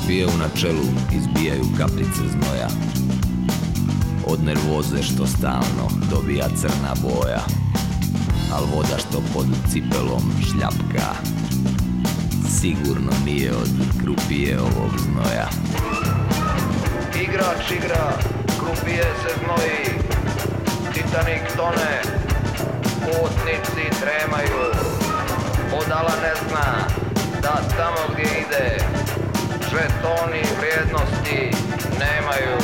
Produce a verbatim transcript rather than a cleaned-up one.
krupije u načelu izbijaju kapljice znoja. Od nervoze što stalno dobija crna boja, al voda što pod cipelom šljapka sigurno nije od krupije ovog znoja. Igrač igra, krupije se znoji, Titanik tone, putnici tremaju, Budala ne zna da tamo gdje ide žetoni vrijednosti nemaju.